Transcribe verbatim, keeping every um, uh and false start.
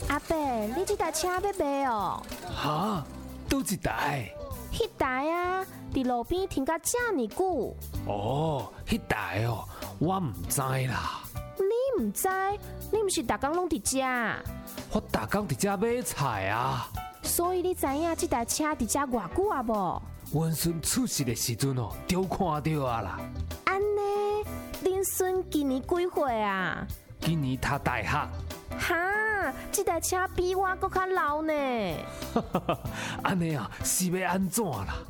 阿伯，你这台车要卖哦？ 哈，倒一台？ 迄台啊，伫路边停甲遮尔久。 哦，迄台哦，我唔知啦。 你唔知？你唔是逐工拢伫遮？ 我逐工伫遮买菜啊。 所以你知影这台车伫遮偌久啊无？ 阮孙出世的时阵哦，就看到啊啦。 安尼，恁孙今年几岁啊？ 今年读大学。 哈，这台车比我搁较老呢。 安尼啊，是要安怎啦？